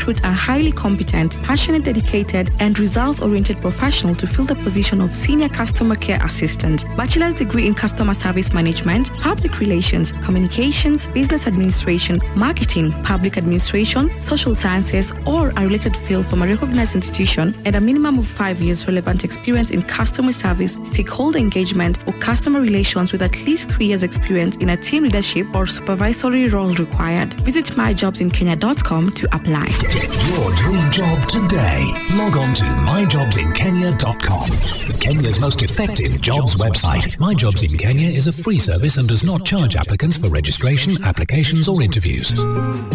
recruit a highly competent, passionate, dedicated, and results-oriented professional to fill the position of Senior Customer Care Assistant. Bachelor's degree in Customer Service Management, Public Relations, Communications, Business Administration, Marketing, Public Administration, Social Sciences, or a related field from a recognized institution, and a minimum of 5 years relevant experience in customer service, stakeholder engagement, or customer relations with at least 3 years experience in a team leadership or supervisory role required. Visit myjobsinkenya.com to apply. Get your dream job today. Log on to myjobsinkenya.com. Kenya's most effective jobs website. My Jobs in Kenya is a free service and does not charge applicants for registration, applications, or interviews.